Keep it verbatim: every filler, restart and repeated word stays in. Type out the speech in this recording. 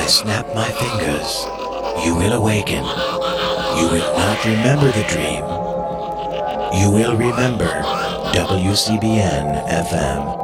I snap my fingers, you will awaken. You will not remember the dream. You will remember W C B N F M.